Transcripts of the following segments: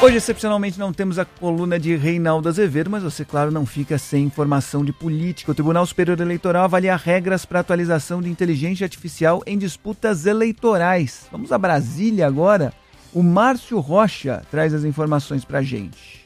Hoje, excepcionalmente, não temos a coluna de Reinaldo Azevedo, mas você, claro, não fica sem informação de política. O Tribunal Superior Eleitoral avalia regras para atualização de inteligência artificial em disputas eleitorais. Vamos a Brasília agora. O Márcio Rocha traz as informações para a gente.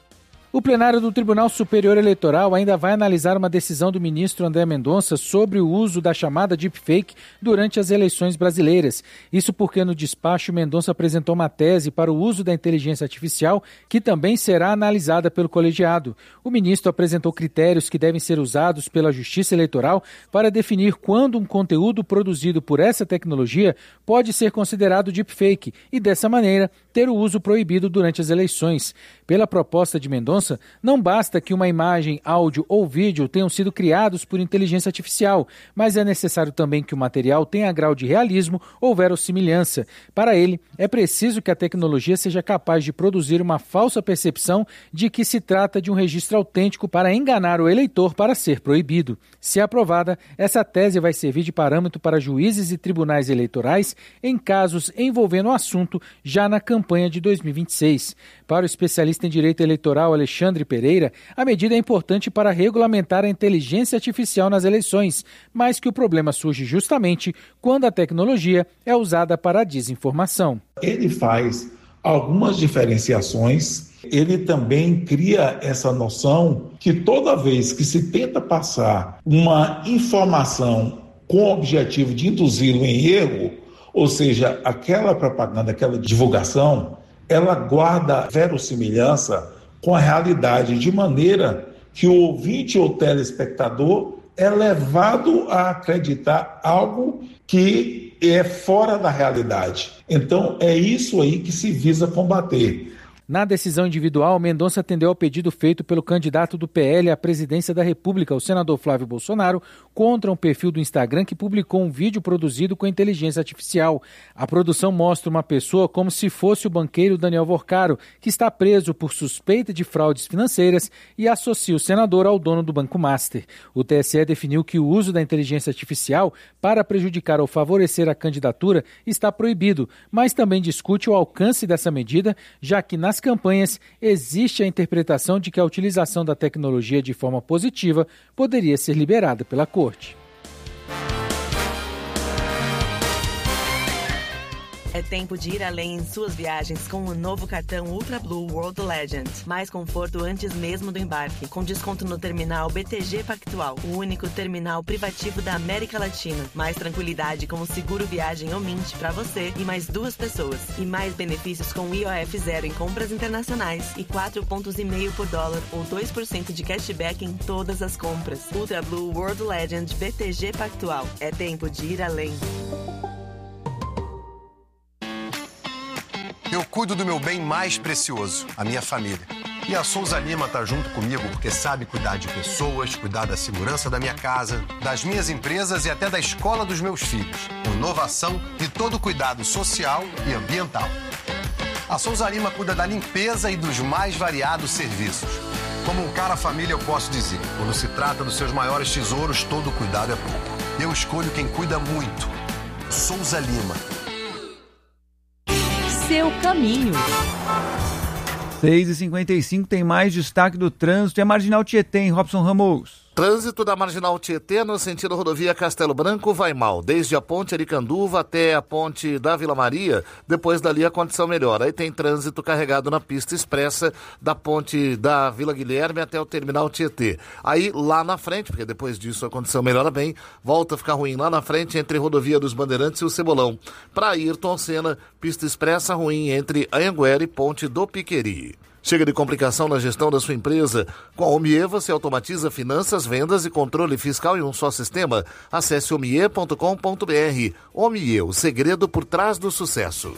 O plenário do Tribunal Superior Eleitoral ainda vai analisar uma decisão do ministro André Mendonça sobre o uso da chamada deepfake durante as eleições brasileiras. Isso porque no despacho Mendonça apresentou uma tese para o uso da inteligência artificial que também será analisada pelo colegiado. O ministro apresentou critérios que devem ser usados pela Justiça Eleitoral para definir quando um conteúdo produzido por essa tecnologia pode ser considerado deepfake e, dessa maneira, ter o uso proibido durante as eleições. Pela proposta de Mendonça, não basta que uma imagem, áudio ou vídeo tenham sido criados por inteligência artificial, mas é necessário também que o material tenha grau de realismo ou verossimilhança. Para ele, é preciso que a tecnologia seja capaz de produzir uma falsa percepção de que se trata de um registro autêntico para enganar o eleitor para ser proibido. Se aprovada, essa tese vai servir de parâmetro para juízes e tribunais eleitorais em casos envolvendo o assunto já na campanha de 2026. Para o especialista em direito eleitoral Alexandre Pereira, a medida é importante para regulamentar a inteligência artificial nas eleições, mas que o problema surge justamente quando a tecnologia é usada para a desinformação. Ele faz algumas diferenciações, ele também cria essa noção que toda vez que se tenta passar uma informação com o objetivo de induzi-lo em erro, ou seja, aquela propaganda, aquela divulgação, ela guarda verossimilhança com a realidade, de maneira que o ouvinte ou telespectador é levado a acreditar algo que é fora da realidade. Então, é isso aí que se visa combater. Na decisão individual, Mendonça atendeu ao pedido feito pelo candidato do PL à presidência da República, o senador Flávio Bolsonaro, contra um perfil do Instagram que publicou um vídeo produzido com inteligência artificial. A produção mostra uma pessoa como se fosse o banqueiro Daniel Vorcaro, que está preso por suspeita de fraudes financeiras e associa o senador ao dono do Banco Master. O TSE definiu que o uso da inteligência artificial para prejudicar ou favorecer a candidatura está proibido, mas também discute o alcance dessa medida, já que nas campanhas existe a interpretação de que a utilização da tecnologia de forma positiva poderia ser liberada pela Corte. É tempo de ir além em suas viagens com o novo cartão Ultra Blue World Legend. Mais conforto antes mesmo do embarque, com desconto no terminal BTG Pactual, o único terminal privativo da América Latina. Mais tranquilidade com o seguro viagem ou Mint para você e mais 2 pessoas. E mais benefícios com IOF zero em compras internacionais e 4,5 pontos por dólar ou 2% de cashback em todas as compras. Ultra Blue World Legend BTG Pactual. É tempo de ir além. Eu cuido do meu bem mais precioso, a minha família. E a Souza Lima está junto comigo porque sabe cuidar de pessoas, cuidar da segurança da minha casa, das minhas empresas e até da escola dos meus filhos. Com inovação e todo cuidado social e ambiental. A Souza Lima cuida da limpeza e dos mais variados serviços. Como um cara família, eu posso dizer, quando se trata dos seus maiores tesouros, todo cuidado é pouco. Eu escolho quem cuida muito. Souza Lima. Seu caminho. 6h55 tem mais destaque do trânsito. É Marginal Tietê, em Robson Ramos. Trânsito da Marginal Tietê no sentido rodovia Castelo Branco vai mal, desde a ponte Aricanduva até a ponte da Vila Maria, depois dali a condição melhora. Aí tem trânsito carregado na pista expressa da ponte da Vila Guilherme até o terminal Tietê. Aí lá na frente, porque depois disso a condição melhora bem, volta a ficar ruim lá na frente entre rodovia dos Bandeirantes e o Cebolão. Para Ayrton Senna, pista expressa ruim entre Anhanguera e ponte do Piqueri. Chega de complicação na gestão da sua empresa? Com a Omie você automatiza finanças, vendas e controle fiscal em um só sistema. Acesse omie.com.br. Omie, o segredo por trás do sucesso.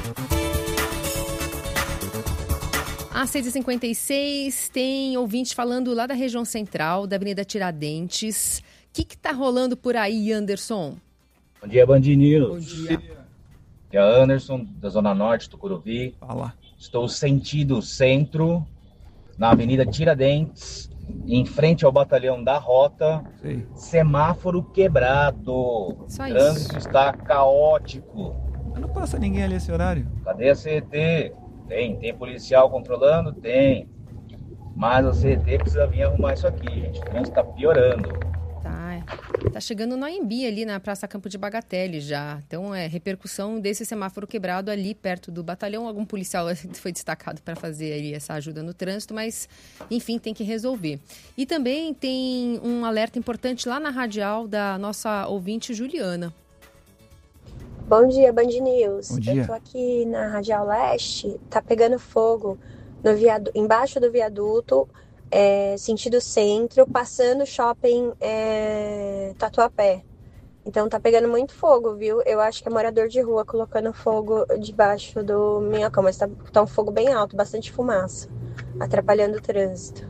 Às 6h56, tem ouvinte falando lá da região central, da Avenida Tiradentes. O que está rolando por aí, Anderson? Bom dia, Band News. Bom dia. É Anderson, da Zona Norte, Tucuruvi. Fala. Estou sentido centro, na Avenida Tiradentes, em frente ao batalhão da Rota. Sim. Semáforo quebrado. Só O trânsito está caótico. Mas não passa ninguém ali esse horário. Cadê a CET? Tem policial controlando? Tem. Mas a CET precisa vir arrumar isso aqui, gente. O trânsito tá piorando. Tá chegando no AMB ali na Praça Campo de Bagatelle já. Então, repercussão desse semáforo quebrado ali perto do batalhão. Algum policial foi destacado para fazer ali essa ajuda no trânsito, mas, enfim, tem que resolver. E também tem um alerta importante lá na radial da nossa ouvinte Juliana. Bom dia, Band News. Bom dia. Eu tô aqui na Radial Leste, tá pegando fogo no embaixo do viaduto, sentido centro, passando o shopping Tatuapé. Então tá pegando muito fogo, viu? Eu acho que é morador de rua colocando fogo debaixo do minhocão, mas tá um fogo bem alto, bastante fumaça, atrapalhando o trânsito.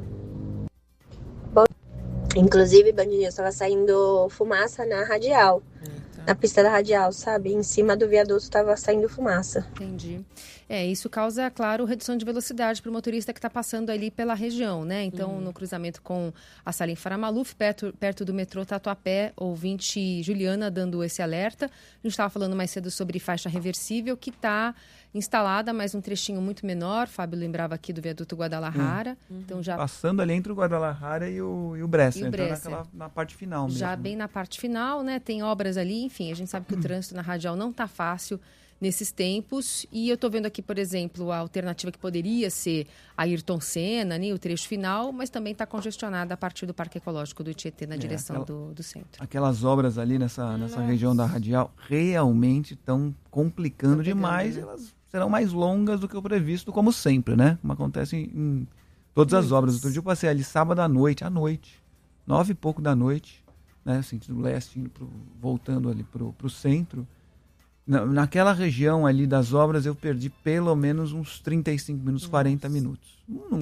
Bom, inclusive, Band News, tava saindo fumaça na radial. Na pista da radial, sabe? Em cima do viaduto estava saindo fumaça. Entendi. Isso causa, claro, redução de velocidade para o motorista que está passando ali pela região, né? Então, no cruzamento com a Salim Faramaluf, perto do metrô Tatuapé, ouvinte Juliana dando esse alerta. A gente estava falando mais cedo sobre faixa reversível, que está instalada, mas um trechinho muito menor. Fábio lembrava aqui do viaduto Guadalajara. Então, já passando ali entre o Guadalajara e o Bresser. Então, na parte final mesmo. Já bem na parte final, né? Tem obras ali, enfim, a gente sabe que o trânsito na radial não está fácil nesses tempos. E eu estou vendo aqui, por exemplo, a alternativa que poderia ser a Ayrton Senna, né, o trecho final, mas também está congestionada a partir do Parque Ecológico do Tietê, na direção do centro. Aquelas obras ali nessa região da radial realmente estão complicando demais. Elas serão mais longas do que o previsto, como sempre, né? Como acontece em todas as obras. Outro dia eu passei ali sábado à noite, 9 e pouco da noite, né, sentido leste, voltando ali para o centro. Naquela região ali das obras eu perdi pelo menos uns 35 minutos, 40 minutos.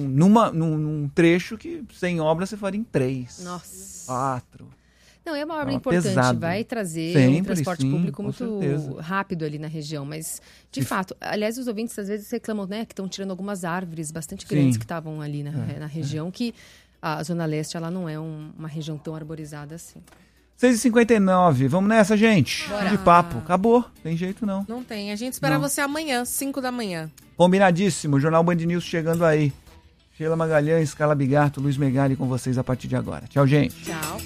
Num trecho que sem obra você faria em 3, 4. Não, é uma obra importante, pesado. Vai trazer um transporte público muito rápido ali na região, mas de fato, aliás, os ouvintes às vezes reclamam, né, que estão tirando algumas árvores bastante grandes que estavam ali na região, que a Zona Leste ela não é uma região tão arborizada assim. 6h59, vamos nessa, gente. Bora. De papo. Acabou, tem jeito não. Não tem, a gente espera você amanhã, 5 da manhã. Combinadíssimo, Jornal Band News chegando aí. Sheila Magalhães, Carla Bigarto, Luiz Megali com vocês a partir de agora. Tchau, gente. Tchau.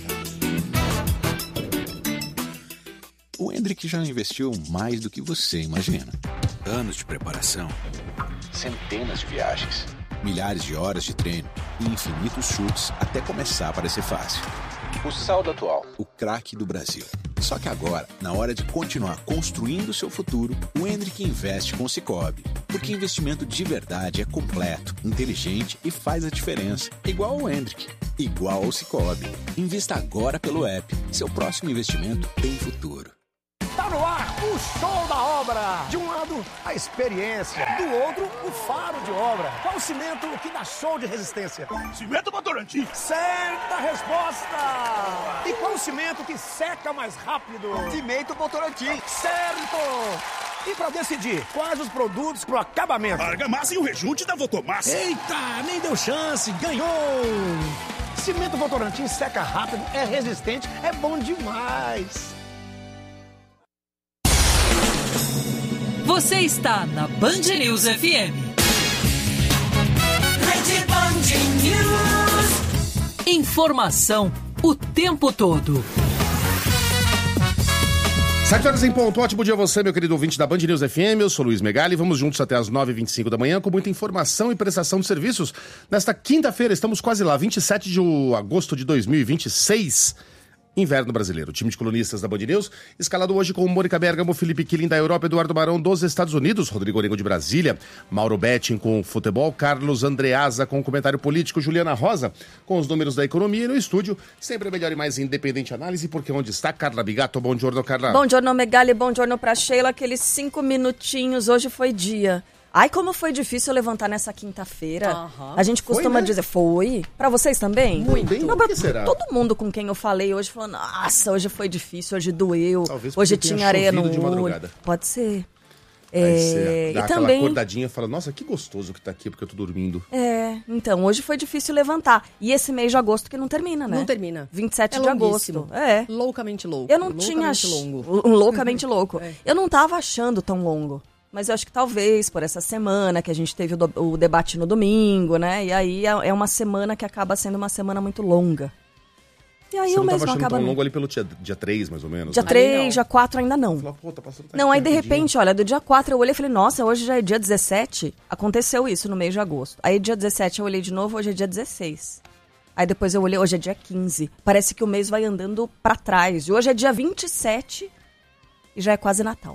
O Hendrick já investiu mais do que você imagina. Anos de preparação, centenas de viagens, milhares de horas de treino e infinitos chutes até começar a parecer fácil. O saldo atual, o craque do Brasil. Só que agora, na hora de continuar construindo o seu futuro, o Hendrick investe com o Sicoob. Porque investimento de verdade é completo, inteligente e faz a diferença. Igual ao Hendrick, igual ao Sicoob. Invista agora pelo app. Seu próximo investimento tem futuro. Tá no ar o show da obra. De um lado, a experiência. Do outro, o faro de obra. Qual o cimento que dá show de resistência? Cimento Votorantim. Certa resposta. E qual o cimento que seca mais rápido? Cimento Votorantim. Certo. E para decidir quais os produtos pro acabamento? Argamassa e o rejunte da Votomassa. Eita, nem deu chance. Ganhou. Cimento Votorantim seca rápido, é resistente, é bom demais. Você está na Band News FM. Rede Band News. Informação o tempo todo. 7 horas em ponto. Ótimo dia a você, meu querido ouvinte da Band News FM. Eu sou Luiz Megali. Vamos juntos até as 9h25 da manhã com muita informação e prestação de serviços. Nesta quinta-feira, estamos quase lá, 27 de agosto de 2026. Inverno brasileiro. O time de colunistas da Band News, escalado hoje com Mônica Bergamo, Felipe Quilin da Europa, Eduardo Barão dos Estados Unidos, Rodrigo Orengo de Brasília, Mauro Betting com futebol, Carlos Andreasa com comentário político, Juliana Rosa com os números da economia e no estúdio, sempre a melhor e mais independente análise, porque onde está Carla Bigato? Bom giorno, Carla. Bom giorno, Megali, bom giorno pra Sheila, aqueles 5 minutinhos, hoje foi dia. Ai, como foi difícil levantar nessa quinta-feira. A gente costuma dizer, foi? Pra vocês também? Muito. Não, por que será? Todo mundo com quem eu falei hoje falou, nossa, hoje foi difícil, hoje doeu, talvez hoje tinha areia no de madrugada. Pode ser. Aí você dá e aquela também acordadinha e fala, nossa, que gostoso que tá aqui porque eu tô dormindo. Então, hoje foi difícil levantar. E esse mês de agosto que não termina, né? Não termina. 27 de agosto. Loucamente louco. Eu não tinha... Loucamente louco. Eu não tava achando tão longo. Mas eu acho que talvez por essa semana que a gente teve o debate no domingo, né? E aí é uma semana que acaba sendo uma semana muito longa. E aí você o não mês tava não achando acaba tão longo ali pelo dia 3, mais ou menos? Dia 3, dia 4 ainda não. Pô, tá passando Não, aí de repente, olha, do dia 4 eu olhei e falei, nossa, hoje já é dia 17. Aconteceu isso no mês de agosto. Aí dia 17 eu olhei de novo, hoje é dia 16. Aí depois eu olhei, hoje é dia 15. Parece que o mês vai andando pra trás. E hoje é dia 27 e já é quase Natal.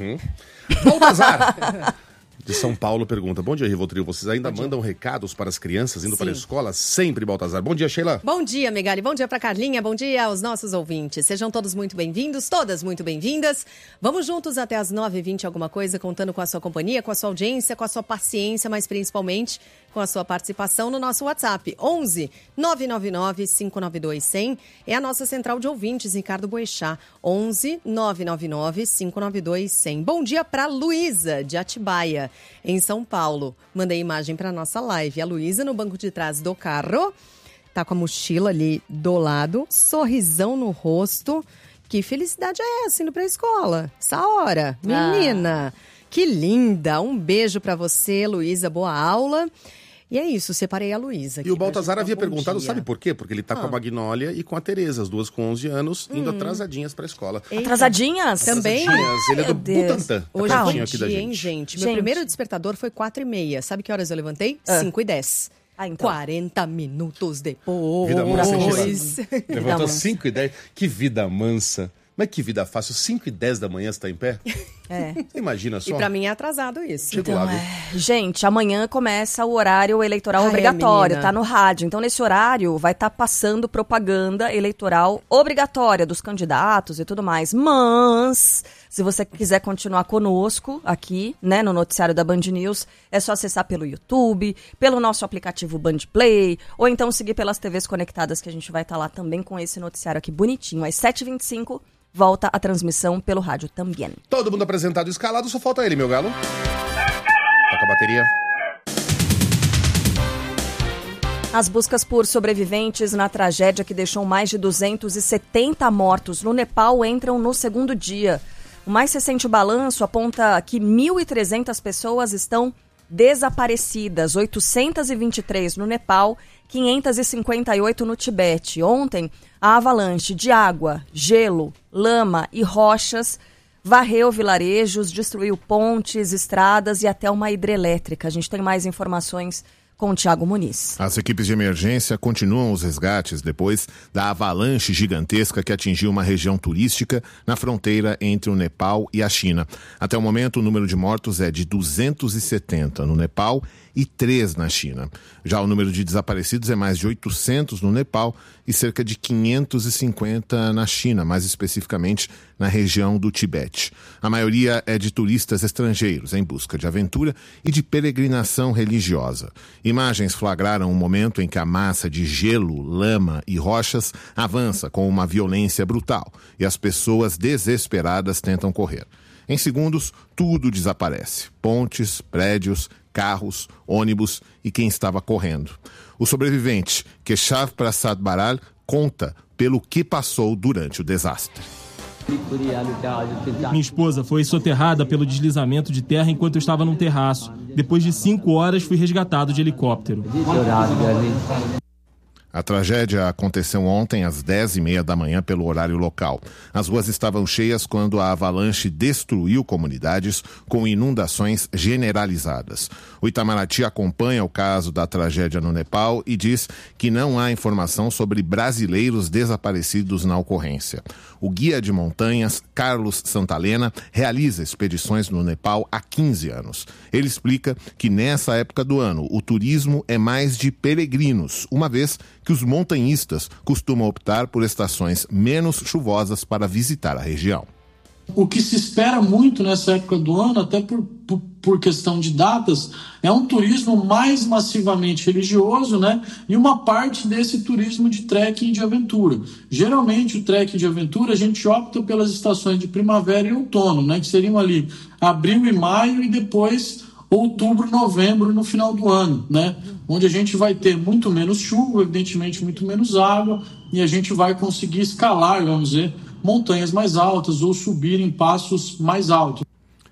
Baltazar de São Paulo pergunta: bom dia, Rivotril, vocês ainda mandam recados para as crianças indo para a escola? Sempre, Baltazar. Bom dia, Sheila. Bom dia, Megali. Bom dia para Carlinha. Bom dia aos nossos ouvintes. Sejam todos muito bem-vindos, todas muito bem-vindas. Vamos juntos até as 9h20 alguma coisa, contando com a sua companhia, com a sua audiência, com a sua paciência, mas principalmente com a sua participação no nosso WhatsApp. 11 999 592 100 é a nossa central de ouvintes, Ricardo Boechat. 11 999 592 100. Bom dia para Luísa, de Atibaia, em São Paulo. Mandei imagem para nossa live. A Luísa no banco de trás do carro, tá com a mochila ali do lado, sorrisão no rosto. Que felicidade é essa indo pra escola? Essa hora, menina. Que linda. Um beijo para você, Luísa. Boa aula. E é isso, separei a Luísa. E o Baltazar havia perguntado, dia. sabe por quê? Porque ele tá com a Magnólia e com a Tereza, as duas com 11 anos, indo atrasadinhas pra escola. Atrasadinhas? Também? Ele é do Butantan. Hoje Tá é bom pertinho aqui da dia, gente. hein, gente? Meu primeiro despertador foi 4h30. Sabe que horas eu levantei? 5h10. Então. 40 minutos depois. Vida mansa. Levantou 5h10. Que vida mansa. Mas que vida fácil. 5h10 da manhã você tá em pé? Você imagina só. E pra mim é atrasado isso. Então, gente, amanhã começa o horário eleitoral obrigatório, tá no rádio. Então, nesse horário, vai estar passando propaganda eleitoral obrigatória dos candidatos e tudo mais. Mas, se você quiser continuar conosco aqui, né, no noticiário da Band News, é só acessar pelo YouTube, pelo nosso aplicativo Band Play, ou então seguir pelas TVs conectadas, que a gente vai estar lá também com esse noticiário aqui bonitinho. Às 7h25, volta a transmissão pelo rádio também. Todo mundo apresentado e escalado, só falta ele, meu galo. Toca a bateria. As buscas por sobreviventes na tragédia que deixou mais de 270 mortos no Nepal entram no segundo dia. O mais recente balanço aponta que 1.300 pessoas estão desaparecidas, 823 no Nepal, 558 no Tibete. Ontem, a avalanche de água, gelo, lama e rochas varreu vilarejos, destruiu pontes, estradas e até uma hidrelétrica. A gente tem mais informações com o Thiago Muniz. As equipes de emergência continuam os resgates depois da avalanche gigantesca que atingiu uma região turística na fronteira entre o Nepal e a China. Até o momento, o número de mortos é de 270 no Nepal e 3 na China. Já o número de desaparecidos é mais de 800 no Nepal e cerca de 550 na China, mais especificamente na região do Tibete. A maioria é de turistas estrangeiros em busca de aventura e de peregrinação religiosa. Imagens flagraram um momento em que a massa de gelo, lama e rochas avança com uma violência brutal e as pessoas desesperadas tentam correr. Em segundos, tudo desaparece. Pontes, prédios, carros, ônibus e quem estava correndo. O sobrevivente, Keshav Prasad Baral, conta pelo que passou durante o desastre. Minha esposa foi soterrada pelo deslizamento de terra enquanto eu estava num terraço. Depois de 5 horas, fui resgatado de helicóptero. A tragédia aconteceu ontem às 10h30 da manhã pelo horário local. As ruas estavam cheias quando a avalanche destruiu comunidades com inundações generalizadas. O Itamaraty acompanha o caso da tragédia no Nepal e diz que não há informação sobre brasileiros desaparecidos na ocorrência. O guia de montanhas, Carlos Santalena, realiza expedições no Nepal há 15 anos. Ele explica que nessa época do ano o turismo é mais de peregrinos, uma vez que os montanhistas costumam optar por estações menos chuvosas para visitar a região. O que se espera muito nessa época do ano, até por questão de datas, é um turismo mais massivamente religioso, né? E uma parte desse turismo de trekking de aventura. Geralmente o trekking de aventura a gente opta pelas estações de primavera e outono, né? Que seriam ali abril e maio e depois outubro, novembro no final do ano, né? Onde a gente vai ter muito menos chuva, evidentemente muito menos água, e a gente vai conseguir escalar, vamos dizer, montanhas mais altas ou subir em passos mais altos.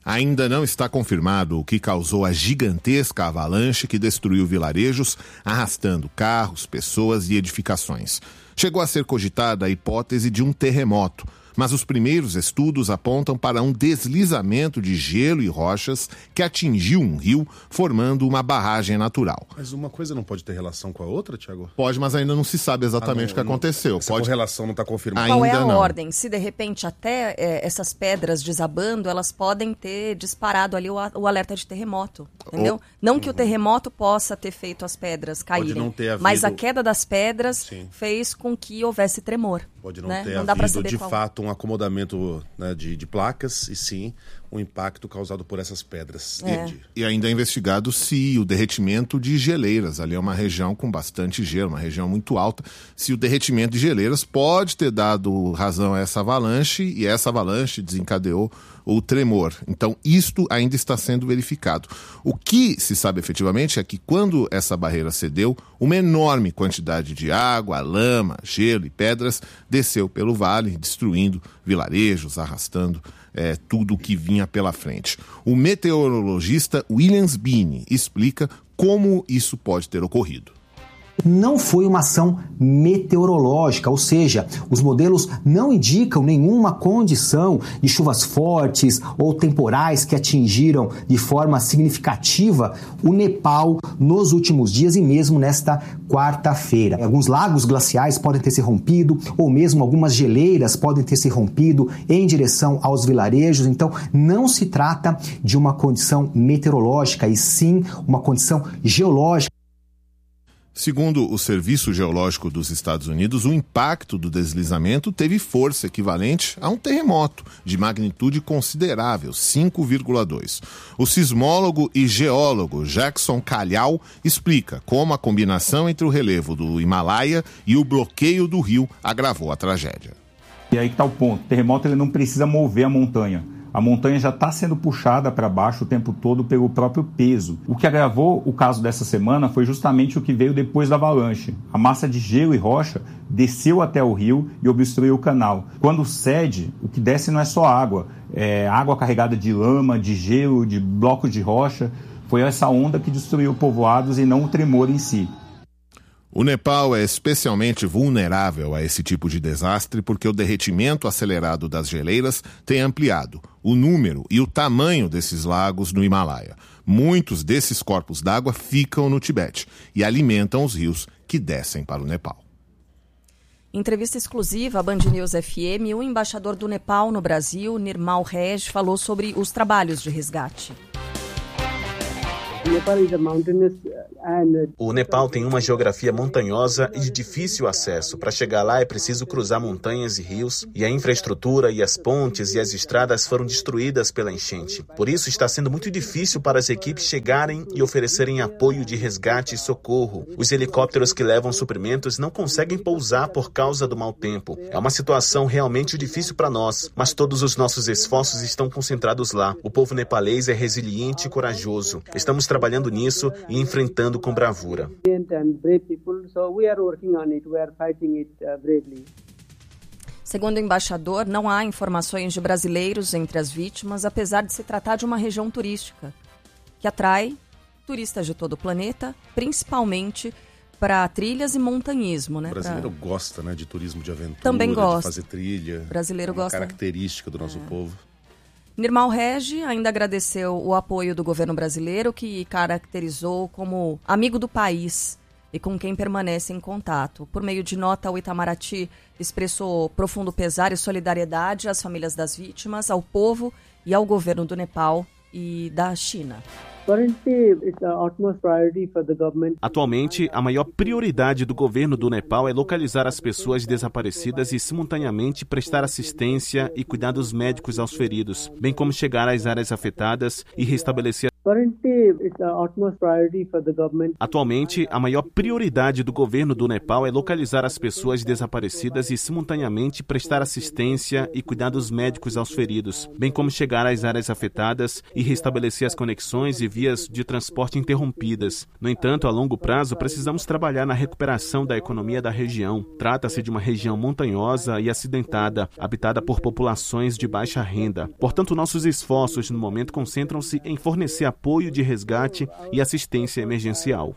Ainda não está confirmado o que causou a gigantesca avalanche que destruiu vilarejos, arrastando carros, pessoas e edificações. Chegou a ser cogitada a hipótese de um terremoto, mas os primeiros estudos apontam para um deslizamento de gelo e rochas que atingiu um rio, formando uma barragem natural. Mas uma coisa não pode ter relação com a outra, Tiago? Pode, mas ainda não se sabe exatamente o que aconteceu. Essa correlação não está confirmada. Qual é Ainda a não. ordem? Se de repente até essas pedras desabando, elas podem ter disparado ali o alerta de terremoto, entendeu? Não que o terremoto possa ter feito as pedras caírem, não ter havido... mas a queda das pedras fez com que houvesse tremor. Pode não né? ter não dá pra havido, saber de qual. fato, um acomodamento, né, de placas, e sim um impacto causado por essas pedras. E ainda é investigado se o derretimento de geleiras, ali é uma região com bastante gelo, uma região muito alta, se o derretimento de geleiras pode ter dado razão a essa avalanche, e essa avalanche desencadeou o tremor. Então, isto ainda está sendo verificado. O que se sabe efetivamente é que quando essa barreira cedeu, uma enorme quantidade de água, lama, gelo e pedras desceu pelo vale, destruindo vilarejos, arrastando tudo o que vinha pela frente. O meteorologista William Sbini explica como isso pode ter ocorrido. Não foi uma ação meteorológica, ou seja, os modelos não indicam nenhuma condição de chuvas fortes ou temporais que atingiram de forma significativa o Nepal nos últimos dias e mesmo nesta quarta-feira. Alguns lagos glaciais podem ter se rompido ou mesmo algumas geleiras podem ter se rompido em direção aos vilarejos, então não se trata de uma condição meteorológica e sim uma condição geológica. Segundo o Serviço Geológico dos Estados Unidos, o impacto do deslizamento teve força equivalente a um terremoto de magnitude considerável, 5,2. O sismólogo e geólogo Jackson Calhau explica como a combinação entre o relevo do Himalaia e o bloqueio do rio agravou a tragédia. E aí que está o ponto. O terremoto ele não precisa mover a montanha. A montanha já está sendo puxada para baixo o tempo todo pelo próprio peso. O que agravou o caso dessa semana foi justamente o que veio depois da avalanche. A massa de gelo e rocha desceu até o rio e obstruiu o canal. Quando cede, o que desce não é só água. É água carregada de lama, de gelo, de blocos de rocha. Foi essa onda que destruiu povoados e não o tremor em si. O Nepal é especialmente vulnerável a esse tipo de desastre porque o derretimento acelerado das geleiras tem ampliado o número e o tamanho desses lagos no Himalaia. Muitos desses corpos d'água ficam no Tibete e alimentam os rios que descem para o Nepal. Em entrevista exclusiva à Band News FM, o embaixador do Nepal no Brasil, Nirmal Reg, falou sobre os trabalhos de resgate. O Nepal tem uma geografia montanhosa e de difícil acesso. Para chegar lá é preciso cruzar montanhas e rios, e a infraestrutura e as pontes e as estradas foram destruídas pela enchente. Por isso está sendo muito difícil para as equipes chegarem e oferecerem apoio de resgate e socorro. Os helicópteros que levam suprimentos não conseguem pousar por causa do mau tempo. É uma situação realmente difícil para nós, mas todos os nossos esforços estão concentrados lá. O povo nepalês é resiliente e corajoso. Estamos trabalhando nisso e enfrentando com bravura. Segundo o embaixador, não há informações de brasileiros entre as vítimas, apesar de se tratar de uma região turística, que atrai turistas de todo o planeta, principalmente para trilhas e montanhismo. Né? O brasileiro gosta, né, de turismo de aventura, também gosta. De fazer trilha. O brasileiro gosta. Característica do nosso povo. Nirmal Reg ainda agradeceu o apoio do governo brasileiro, que caracterizou como amigo do país e com quem permanece em contato. Por meio de nota, o Itamaraty expressou profundo pesar e solidariedade às famílias das vítimas, ao povo e ao governo do Nepal e da China. Atualmente, a maior prioridade do governo do Nepal é localizar as pessoas desaparecidas e, simultaneamente, prestar assistência e cuidados médicos aos feridos, bem como chegar às áreas afetadas e restabelecer. Atualmente, a maior prioridade do governo do Nepal é localizar as pessoas desaparecidas e, simultaneamente, prestar assistência e cuidados médicos aos feridos, bem como chegar às áreas afetadas e restabelecer as conexões e vias de transporte interrompidas. No entanto, a longo prazo, precisamos trabalhar na recuperação da economia da região. Trata-se de uma região montanhosa e acidentada, habitada por populações de baixa renda. Portanto, nossos esforços no momento concentram-se em fornecer apoio de resgate e assistência emergencial.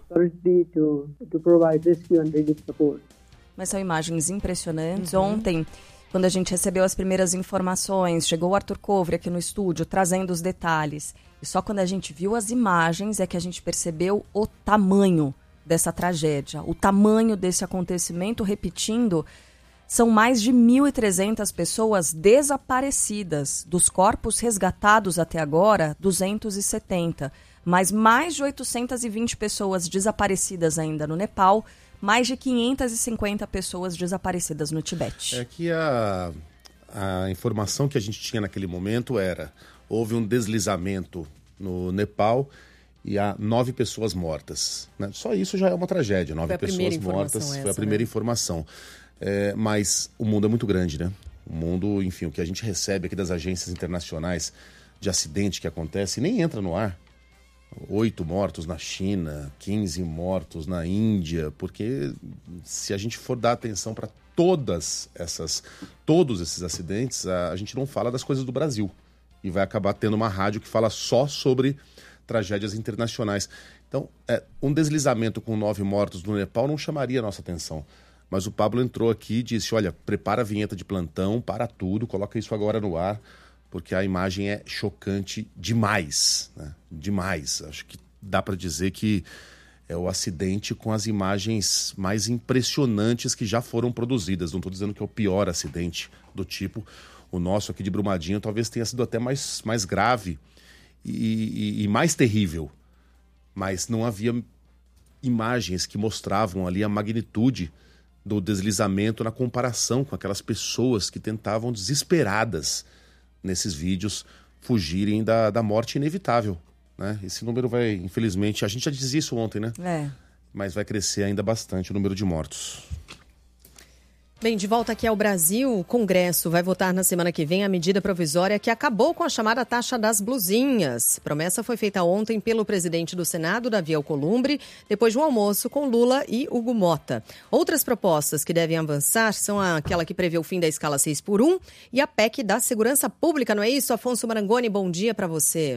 Mas são imagens impressionantes. Ontem, quando a gente recebeu as primeiras informações, chegou o Arthur Kovre aqui no estúdio, trazendo os detalhes. E só quando a gente viu as imagens é que a gente percebeu o tamanho dessa tragédia, o tamanho desse acontecimento. Repetindo, são mais de 1.300 pessoas desaparecidas. Dos corpos resgatados até agora, 270. Mas mais de 820 pessoas desaparecidas ainda no Nepal, mais de 550 pessoas desaparecidas no Tibete. É que a informação que a gente tinha naquele momento era: houve um deslizamento no Nepal e há 9 pessoas mortas. Né? Só isso já é uma tragédia. 9 pessoas mortas, foi a primeira informação. Mas o mundo é muito grande, né? O mundo, enfim, o que a gente recebe aqui das agências internacionais de acidente que acontece nem entra no ar. 8 mortos na China, 15 mortos na Índia, porque se a gente for dar atenção para todos esses acidentes, a gente não fala das coisas do Brasil. E vai acabar tendo uma rádio que fala só sobre tragédias internacionais. Então, um deslizamento com 9 mortos no Nepal não chamaria a nossa atenção. Mas o Pablo entrou aqui e disse: olha, prepara a vinheta de plantão, para tudo, coloca isso agora no ar, porque a imagem é chocante demais, né? Demais. Acho que dá para dizer que é o acidente com as imagens mais impressionantes que já foram produzidas. Não estou dizendo que é o pior acidente do tipo. O nosso aqui de Brumadinho talvez tenha sido até mais grave e mais terrível. Mas não havia imagens que mostravam ali a magnitude do deslizamento na comparação com aquelas pessoas que tentavam desesperadas nesses vídeos fugirem da morte inevitável, né? Esse número vai, infelizmente, a gente já dizia isso ontem, né? Mas vai crescer ainda bastante o número de mortos. Bem, de volta aqui ao Brasil, o Congresso vai votar na semana que vem a medida provisória que acabou com a chamada taxa das blusinhas. A promessa foi feita ontem pelo presidente do Senado, Davi Alcolumbre, depois de um almoço com Lula e Hugo Motta. Outras propostas que devem avançar são aquela que prevê o fim da escala 6x1 e a PEC da segurança pública, não é isso? Afonso Marangoni, bom dia para você.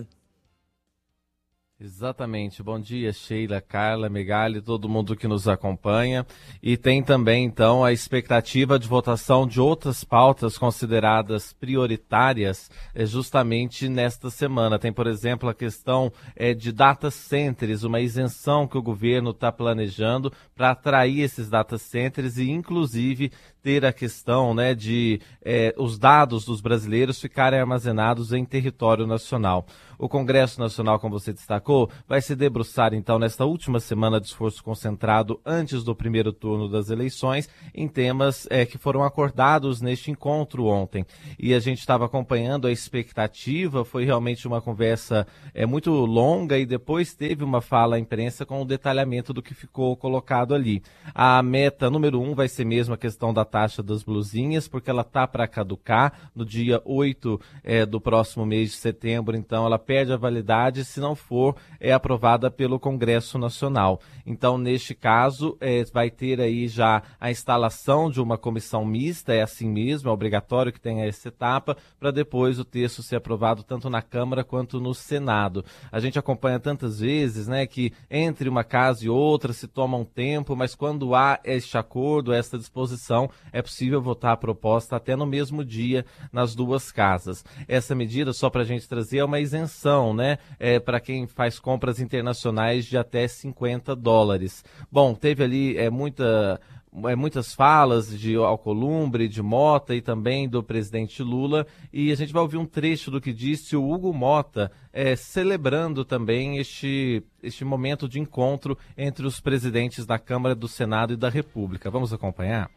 Exatamente. Bom dia, Sheila, Carla, Megali, todo mundo que nos acompanha. E tem também, então, a expectativa de votação de outras pautas consideradas prioritárias justamente nesta semana. Tem, por exemplo, a questão de data centers, uma isenção que o governo está planejando para atrair esses data centers e, inclusive, ter a questão, né, de os dados dos brasileiros ficarem armazenados em território nacional. O Congresso Nacional, como você destacou, vai se debruçar, então, nesta última semana de esforço concentrado antes do primeiro turno das eleições, em temas que foram acordados neste encontro ontem. E a gente estava acompanhando a expectativa, foi realmente uma conversa muito longa e depois teve uma fala à imprensa com o detalhamento do que ficou colocado ali. A meta número 1 vai ser mesmo a questão da taxa das blusinhas, porque ela está para caducar no dia 8 do próximo mês de setembro, então ela perde a validade se não for aprovada pelo Congresso Nacional. Então, neste caso, vai ter aí já a instalação de uma comissão mista, é assim mesmo, é obrigatório que tenha essa etapa, para depois o texto ser aprovado tanto na Câmara quanto no Senado. A gente acompanha tantas vezes, né, que entre uma casa e outra se toma um tempo, mas quando há este acordo, esta disposição, é possível votar a proposta até no mesmo dia nas duas casas. Essa medida, só para a gente trazer, é uma isenção, né, para quem faz compras internacionais de até $50. Bom, teve ali muitas falas de Alcolumbre, de Motta e também do presidente Lula, e a gente vai ouvir um trecho do que disse o Hugo Motta, celebrando também este momento de encontro entre os presidentes da Câmara, do Senado e da República. Vamos acompanhar?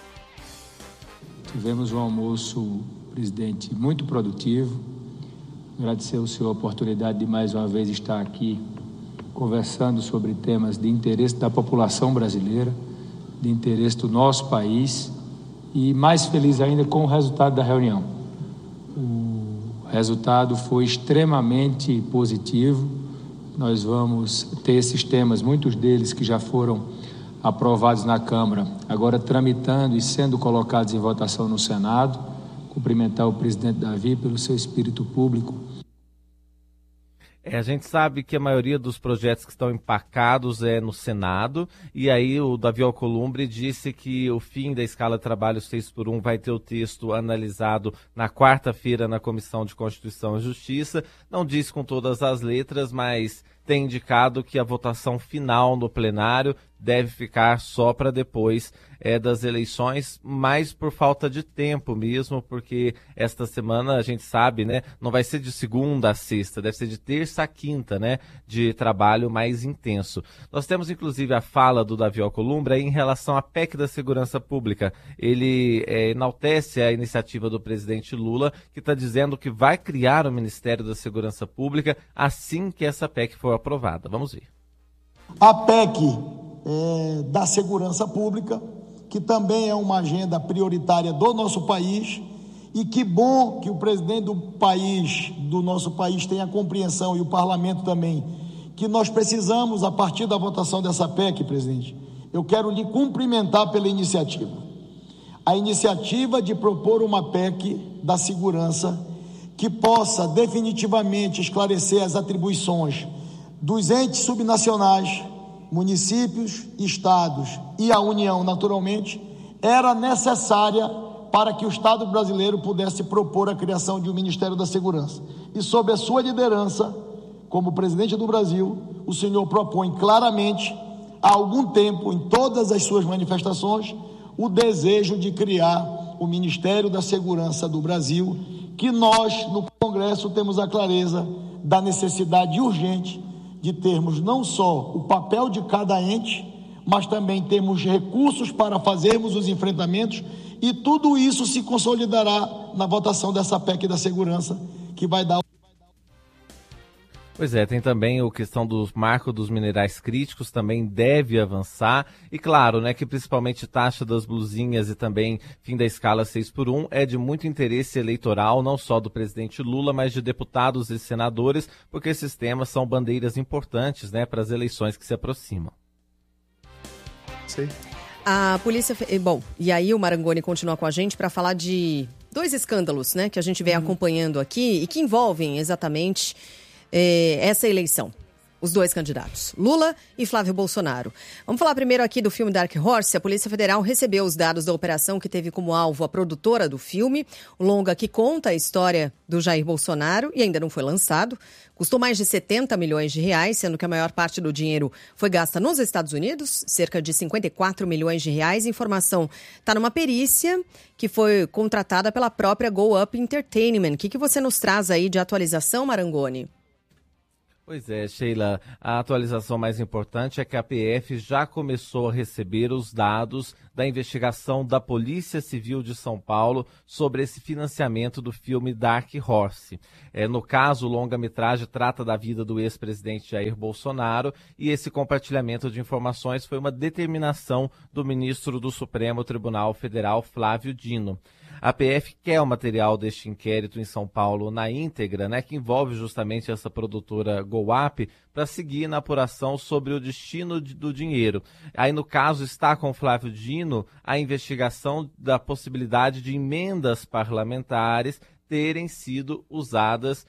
Tivemos um almoço, presidente, muito produtivo. Agradecer ao senhor a oportunidade de mais uma vez estar aqui conversando sobre temas de interesse da população brasileira, de interesse do nosso país, e mais feliz ainda com o resultado da reunião. O resultado foi extremamente positivo. Nós vamos ter esses temas, muitos deles que já foram aprovados na Câmara, agora tramitando e sendo colocados em votação no Senado. Cumprimentar o presidente Davi pelo seu espírito público. A gente sabe que a maioria dos projetos que estão empacados é no Senado, e aí o Davi Alcolumbre disse que o fim da escala de trabalho 6x1 vai ter o texto analisado na quarta-feira na Comissão de Constituição e Justiça. Não disse com todas as letras, mas tem indicado que a votação final no plenário deve ficar só para depois das eleições, mas por falta de tempo mesmo, porque esta semana a gente sabe, né, não vai ser de segunda a sexta, deve ser de terça a quinta, né, de trabalho mais intenso. Nós temos inclusive a fala do Davi Alcolumbre em relação à PEC da Segurança Pública. Ele enaltece a iniciativa do presidente Lula, que está dizendo que vai criar o Ministério da Segurança Pública assim que essa PEC for aprovada. Vamos ver. A PEC da Segurança Pública, que também é uma agenda prioritária do nosso país, e que bom que o presidente do nosso país tenha compreensão, e o parlamento também, que nós precisamos, a partir da votação dessa PEC, presidente, eu quero lhe cumprimentar pela iniciativa. A iniciativa de propor uma PEC da segurança que possa definitivamente esclarecer as atribuições dos entes subnacionais, municípios, estados e a União, naturalmente, era necessária para que o Estado brasileiro pudesse propor a criação de um Ministério da Segurança. E sob a sua liderança, como presidente do Brasil, o senhor propõe claramente, há algum tempo, em todas as suas manifestações, o desejo de criar o Ministério da Segurança do Brasil, que nós, no Congresso, temos a clareza da necessidade urgente de termos não só o papel de cada ente, mas também temos recursos para fazermos os enfrentamentos, e tudo isso se consolidará na votação dessa PEC da segurança, que vai dar... Pois é, tem também a questão do marco dos minerais críticos, também deve avançar. E claro, né, que principalmente taxa das blusinhas e também fim da escala 6x1 é de muito interesse eleitoral, não só do presidente Lula, mas de deputados e senadores, porque esses temas são bandeiras importantes, né, para as eleições que se aproximam. Sim. A polícia... Bom, e aí o Marangoni continua com a gente para falar de dois escândalos, né, que a gente vem acompanhando aqui e que envolvem exatamente... essa eleição, os dois candidatos, Lula e Flávio Bolsonaro. Vamos falar primeiro aqui do filme Dark Horse. A Polícia Federal recebeu os dados da operação que teve como alvo a produtora do filme, o longa que conta a história do Jair Bolsonaro e ainda não foi lançado. Custou mais de 70 milhões de reais, sendo que a maior parte do dinheiro foi gasta nos Estados Unidos, cerca de 54 milhões de reais. A informação está numa perícia que foi contratada pela própria Go Up Entertainment. O que você nos traz aí de atualização, Marangoni? Pois é, Sheila, a atualização mais importante é que a PF já começou a receber os dados da investigação da Polícia Civil de São Paulo sobre esse financiamento do filme Dark Horse. No caso, o longa-metragem trata da vida do ex-presidente Jair Bolsonaro e esse compartilhamento de informações foi uma determinação do ministro do Supremo Tribunal Federal, Flávio Dino. A PF quer o material deste inquérito em São Paulo na íntegra, né, que envolve justamente essa produtora GoUp, para seguir na apuração sobre o destino do dinheiro. Aí, no caso, está com Flávio Dino a investigação da possibilidade de emendas parlamentares terem sido usadas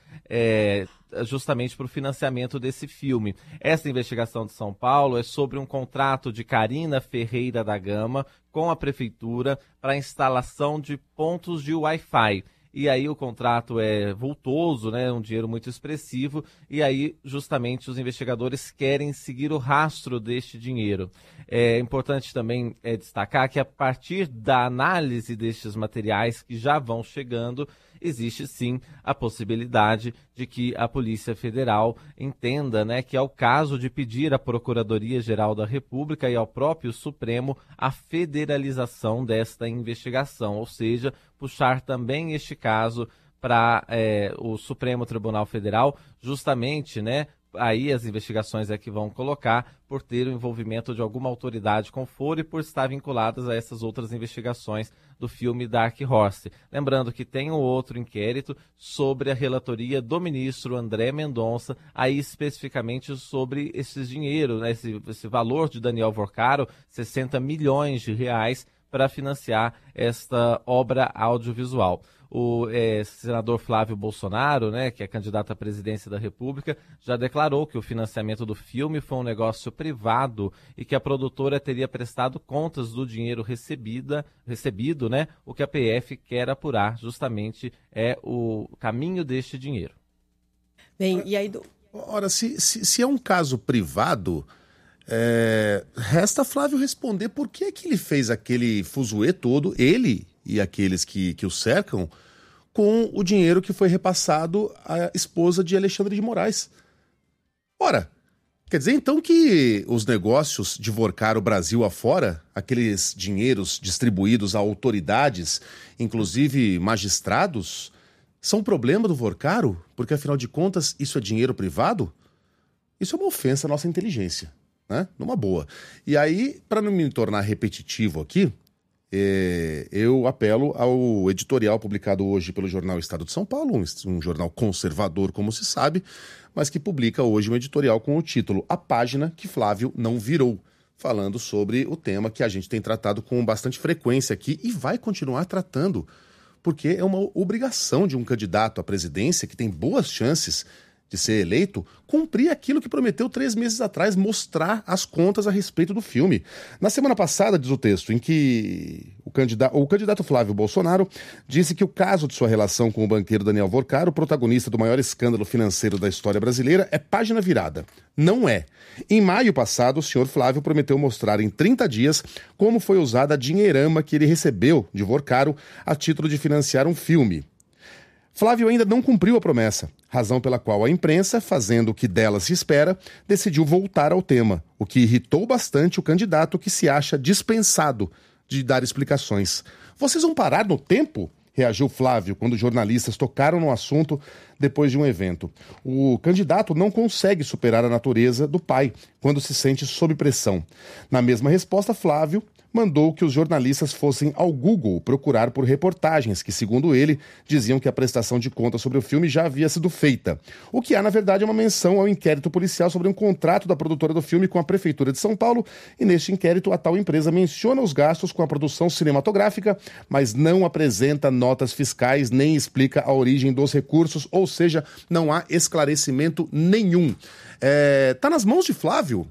justamente para o financiamento desse filme. Essa investigação de São Paulo é sobre um contrato de Carina Ferreira da Gama com a Prefeitura para a instalação de pontos de Wi-Fi. E aí o contrato é vultoso, né, um dinheiro muito expressivo, e aí justamente os investigadores querem seguir o rastro deste dinheiro. É importante também destacar que a partir da análise destes materiais que já vão chegando, existe sim a possibilidade de que a Polícia Federal entenda, né, que é o caso de pedir à Procuradoria-Geral da República e ao próprio Supremo a federalização desta investigação, ou seja, puxar também este caso para o Supremo Tribunal Federal, justamente, né? Aí as investigações é que vão colocar por ter o envolvimento de alguma autoridade com foro e por estar vinculadas a essas outras investigações do filme Dark Horse. Lembrando que tem um outro inquérito sobre a relatoria do ministro André Mendonça, aí especificamente sobre esse dinheiro, né, esse valor de Daniel Vorcaro, 60 milhões de reais, para financiar esta obra audiovisual. O senador Flávio Bolsonaro, né, que é candidato à presidência da República, já declarou que o financiamento do filme foi um negócio privado e que a produtora teria prestado contas do dinheiro recebido, né, o que a PF quer apurar justamente é o caminho deste dinheiro. Bem, e aí... Ora, se é um caso privado, resta Flávio responder por que ele fez aquele fuzuê todo, ele e aqueles que o cercam, com o dinheiro que foi repassado à esposa de Alexandre de Moraes. Ora, quer dizer então que os negócios de Vorcaro Brasil afora, aqueles dinheiros distribuídos a autoridades, inclusive magistrados, são um problema do Vorcaro? Porque afinal de contas isso é dinheiro privado? Isso é uma ofensa à nossa inteligência, né? Numa boa. E aí, para não me tornar repetitivo aqui, eu apelo ao editorial publicado hoje pelo jornal Estado de São Paulo, um jornal conservador, como se sabe, mas que publica hoje um editorial com o título A Página que Flávio Não Virou, falando sobre o tema que a gente tem tratado com bastante frequência aqui e vai continuar tratando, porque é uma obrigação de um candidato à presidência que tem boas chances de ser eleito, cumprir aquilo que prometeu 3 meses atrás, mostrar as contas a respeito do filme. Na semana passada, diz o texto, em que o candidato Flávio Bolsonaro disse que o caso de sua relação com o banqueiro Daniel Vorcaro, protagonista do maior escândalo financeiro da história brasileira, é página virada. Não é. Em maio passado, o senhor Flávio prometeu mostrar em 30 dias como foi usada a dinheirama que ele recebeu de Vorcaro a título de financiar um filme. Flávio ainda não cumpriu a promessa, razão pela qual a imprensa, fazendo o que dela se espera, decidiu voltar ao tema, o que irritou bastante o candidato que se acha dispensado de dar explicações. Vocês vão parar no tempo? Reagiu Flávio quando jornalistas tocaram no assunto depois de um evento. O candidato não consegue superar a natureza do pai quando se sente sob pressão. Na mesma resposta, Flávio mandou que os jornalistas fossem ao Google procurar por reportagens que, segundo ele, diziam que a prestação de contas sobre o filme já havia sido feita. O que há, na verdade, é uma menção ao inquérito policial sobre um contrato da produtora do filme com a Prefeitura de São Paulo, e neste inquérito a tal empresa menciona os gastos com a produção cinematográfica, mas não apresenta notas fiscais nem explica a origem dos recursos, ou seja, não há esclarecimento nenhum. Tá nas mãos de Flávio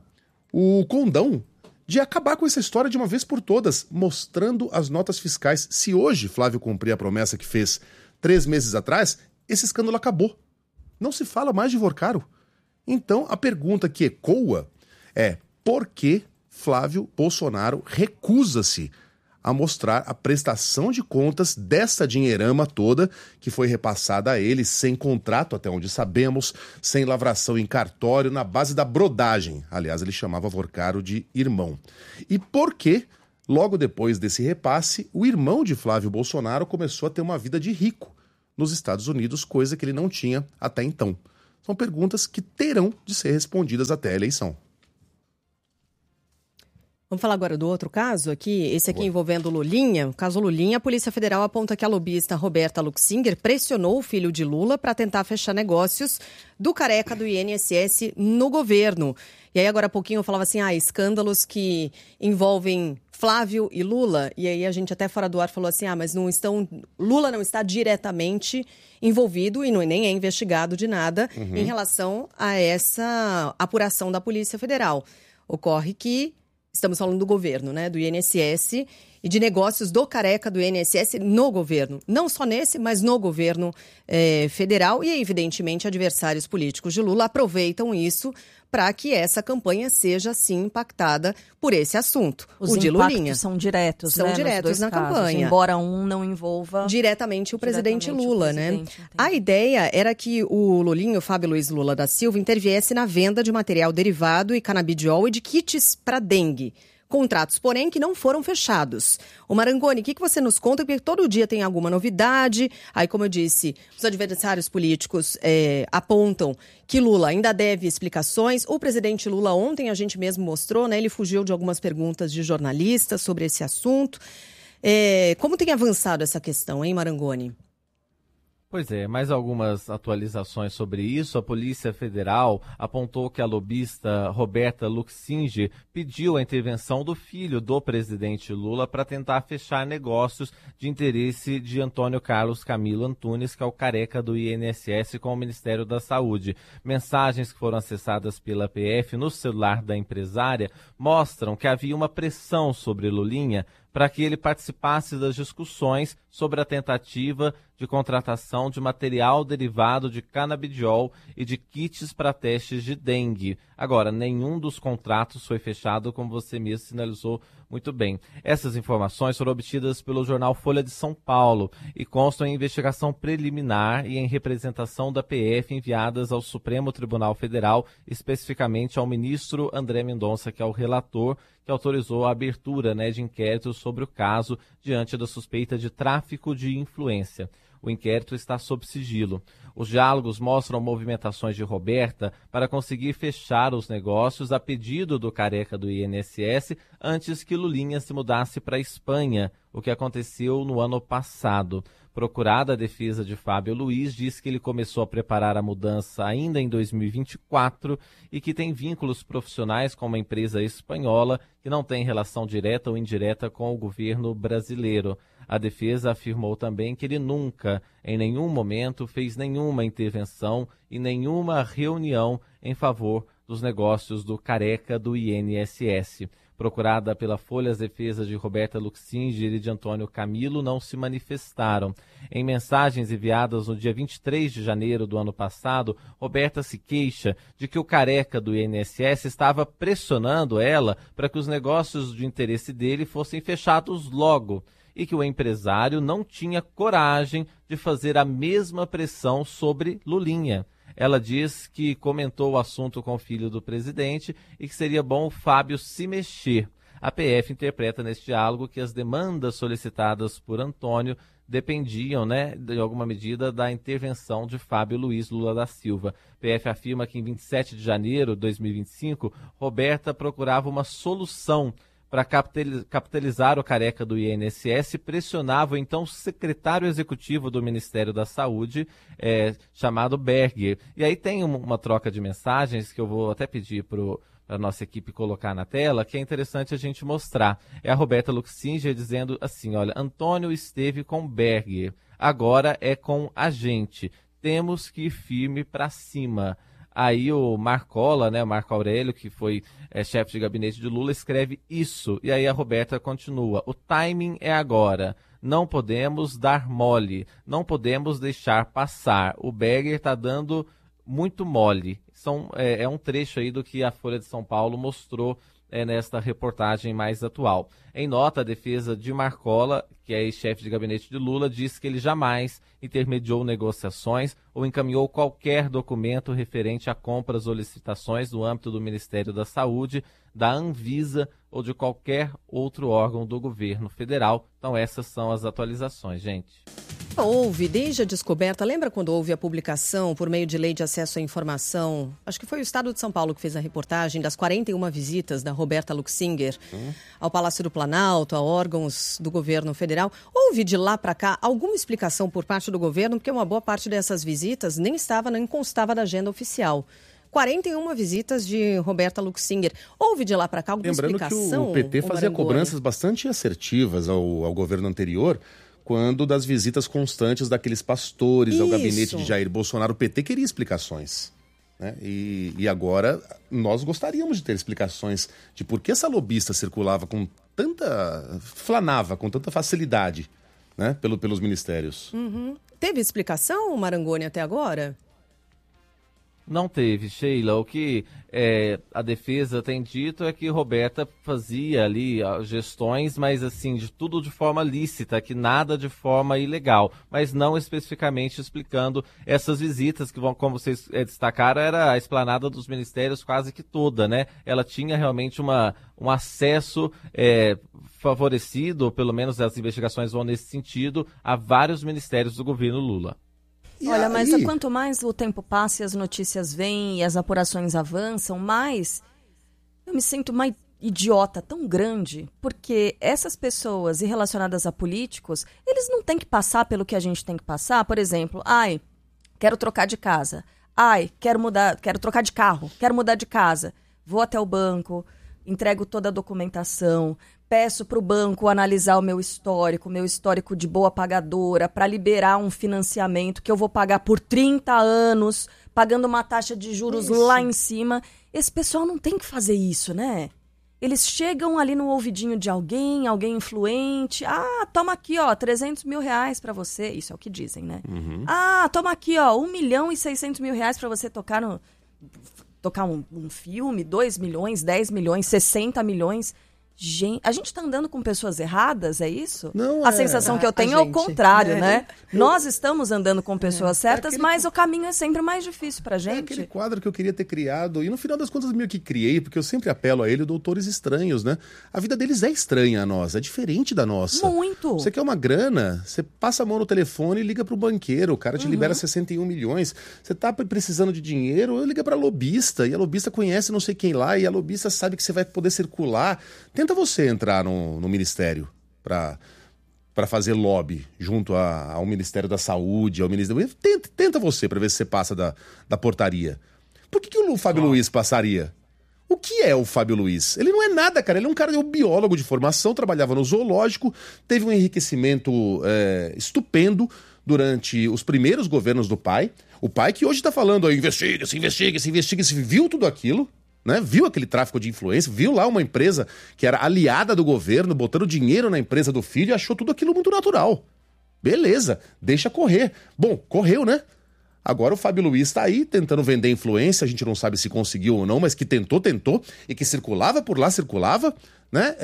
o condão de acabar com essa história de uma vez por todas, mostrando as notas fiscais. Se hoje Flávio cumprir a promessa que fez 3 meses atrás, esse escândalo acabou. Não se fala mais de Vorcaro. Então, a pergunta que ecoa é: por que Flávio Bolsonaro recusa-se a mostrar a prestação de contas dessa dinheirama toda que foi repassada a ele sem contrato, até onde sabemos, sem lavração em cartório, na base da brodagem. Aliás, ele chamava Vorcaro de irmão. E por que, logo depois desse repasse, o irmão de Flávio Bolsonaro começou a ter uma vida de rico nos Estados Unidos, coisa que ele não tinha até então? São perguntas que terão de ser respondidas até a eleição. Vamos falar agora do outro caso aqui, esse aqui envolvendo Lulinha. O caso Lulinha, a Polícia Federal aponta que a lobista Roberta Luxinger pressionou o filho de Lula para tentar fechar negócios do careca do INSS no governo. E aí agora há pouquinho eu falava assim, escândalos que envolvem Flávio e Lula. E aí a gente até fora do ar falou assim, mas Lula não está diretamente envolvido e nem é investigado de nada em relação a essa apuração da Polícia Federal. Ocorre que estamos falando do governo, né, do INSS e de negócios do careca do INSS no governo. Não só nesse, mas no governo federal. E, evidentemente, adversários políticos de Lula aproveitam isso para que essa campanha seja, sim, impactada por esse assunto. Os de Lulinha. são diretos, São diretos na campanha. Embora um não envolva diretamente o presidente Lula, né? A ideia era que o Lulinha, o Fábio Luiz Lula da Silva, interviesse na venda de material derivado e canabidiol e de kits para dengue, Contratos, porém, que não foram fechados. O Marangoni, o que você nos conta? Porque todo dia tem alguma novidade. Aí, como eu disse, os adversários políticos apontam que Lula ainda deve explicações. O presidente Lula ontem, a gente mesmo mostrou, né? Ele fugiu de algumas perguntas de jornalistas sobre esse assunto. Como tem avançado essa questão, hein, Marangoni? Pois é, mais algumas atualizações sobre isso. A Polícia Federal apontou que a lobista Roberta Luxinger pediu a intervenção do filho do presidente Lula para tentar fechar negócios de interesse de Antônio Carlos Camilo Antunes, que é o careca do INSS, com o Ministério da Saúde. Mensagens que foram acessadas pela PF no celular da empresária mostram que havia uma pressão sobre Lulinha para que ele participasse das discussões sobre a tentativa de contratação de material derivado de canabidiol e de kits para testes de dengue. Agora, nenhum dos contratos foi fechado, como você mesmo sinalizou muito bem. Essas informações foram obtidas pelo jornal Folha de São Paulo e constam em investigação preliminar e em representação da PF enviadas ao Supremo Tribunal Federal, especificamente ao ministro André Mendonça, que é o relator, que autorizou a abertura de inquérito sobre o caso diante da suspeita de tráfico de influência. O inquérito está sob sigilo. Os diálogos mostram movimentações de Roberta para conseguir fechar os negócios a pedido do careca do INSS antes que Lulinha se mudasse para a Espanha, o que aconteceu no ano passado. Procurada, a defesa de Fábio Luiz diz que ele começou a preparar a mudança ainda em 2024 e que tem vínculos profissionais com uma empresa espanhola que não tem relação direta ou indireta com o governo brasileiro. A defesa afirmou também que ele nunca, em nenhum momento, fez nenhuma intervenção e nenhuma reunião em favor dos negócios do careca do INSS. Procurada pela Folha, as defesas de Roberta Luxinger e de Antônio Camilo não se manifestaram. Em mensagens enviadas no dia 23 de janeiro do ano passado, Roberta se queixa de que o careca do INSS estava pressionando ela para que os negócios de interesse dele fossem fechados logo e que o empresário não tinha coragem de fazer a mesma pressão sobre Lulinha. Ela diz que comentou o assunto com o filho do presidente e que seria bom o Fábio se mexer. A PF interpreta neste diálogo que as demandas solicitadas por Antônio dependiam, de alguma medida, da intervenção de Fábio Luiz Lula da Silva. PF afirma que em 27 de janeiro de 2025, Roberta procurava uma solução para capitalizar o careca do INSS, pressionava então o secretário executivo do Ministério da Saúde, chamado Berger. E aí tem uma troca de mensagens que eu vou até pedir para a nossa equipe colocar na tela, que é interessante a gente mostrar. É a Roberta Luxinger dizendo assim, olha, Antônio esteve com Berger, agora é com a gente, temos que ir firme para cima. Aí o Marcola, Marco Aurélio, que foi chefe de gabinete de Lula, escreve isso. E aí a Roberta continua. O timing é agora. Não podemos dar mole. Não podemos deixar passar. O Berger está dando muito mole. É um trecho aí do que a Folha de São Paulo mostrou nesta reportagem mais atual. Em nota, a defesa de Marcola, que é ex-chefe de gabinete de Lula, diz que ele jamais intermediou negociações ou encaminhou qualquer documento referente a compras ou licitações no âmbito do Ministério da Saúde, da Anvisa ou de qualquer outro órgão do governo federal. Então essas são as atualizações, gente. Houve, desde a descoberta, lembra quando houve a publicação por meio de lei de acesso à informação? Acho que foi o Estado de São Paulo que fez a reportagem das 41 visitas da Roberta Luxinger ao Palácio do Planalto, a órgãos do governo federal. Houve de lá para cá alguma explicação por parte do governo, porque uma boa parte dessas visitas nem constava da agenda oficial. 41 visitas de Roberta Luxinger. Houve de lá para cá alguma explicação? Lembrando que o PT fazia cobranças bastante assertivas ao governo anterior, quando das visitas constantes daqueles pastores ao gabinete de Jair Bolsonaro. O PT queria explicações. E agora nós gostaríamos de ter explicações de por que essa lobista circulava flanava com tanta facilidade, pelos ministérios. Teve explicação, Marangoni, até agora? Não teve, Sheila. O que a defesa tem dito é que Roberta fazia ali gestões, mas assim, de tudo de forma lícita, que nada de forma ilegal, mas não especificamente explicando essas visitas que vão, como vocês destacaram, era a esplanada dos ministérios quase que toda, né? Ela tinha realmente um acesso favorecido, ou pelo menos as investigações vão nesse sentido, a vários ministérios do governo Lula. Olha, mas quanto mais o tempo passa e as notícias vêm e as apurações avançam, mais eu me sinto uma idiota tão grande, porque essas pessoas e relacionadas a políticos, eles não têm que passar pelo que a gente tem que passar. Por exemplo, quero trocar de casa. Quero trocar de carro, quero mudar de casa. Vou até o banco, entrego toda a documentação, peço para o banco analisar o meu histórico de boa pagadora, para liberar um financiamento que eu vou pagar por 30 anos, pagando uma taxa de juros lá em cima. Esse pessoal não tem que fazer isso, né? Eles chegam ali no ouvidinho de alguém influente. Toma aqui, 300 mil reais para você. Isso é o que dizem, né? Uhum. Toma aqui, 1.600.000 reais para você tocar um filme, 2 milhões, 10 milhões, 60 milhões. Gente, a gente tá andando com pessoas erradas, é isso? Não, a sensação que eu tenho é o contrário, né? Nós estamos andando com pessoas certas, mas o caminho é sempre mais difícil pra gente. É aquele quadro que eu queria ter criado, e no final das contas meio que criei, porque eu sempre apelo a ele, Doutores Estranhos, né? A vida deles é estranha a nossa, é diferente da nossa. Muito! Você quer uma grana, você passa a mão no telefone e liga pro banqueiro, o cara te libera 61 milhões. Você tá precisando de dinheiro, liga pra lobista, e a lobista conhece não sei quem lá, e a lobista sabe que você vai poder circular. Tenta você entrar no ministério para fazer lobby junto ao Ministério da Saúde, ao Ministério... Tenta você para ver se você passa da portaria. Por que o Fábio Luiz passaria? O que é o Fábio Luiz? Ele não é nada, cara. Ele é um cara, biólogo de formação, trabalhava no zoológico, teve um enriquecimento estupendo durante os primeiros governos do pai. O pai que hoje está falando, investiga-se, viu tudo aquilo, né? Viu aquele tráfico de influência, viu lá uma empresa que era aliada do governo, botando dinheiro na empresa do filho e achou tudo aquilo muito natural. Beleza, deixa correr. Bom, correu, né? Agora o Fábio Luiz está aí tentando vender influência, a gente não sabe se conseguiu ou não, mas que tentou, e que circulava por lá, né?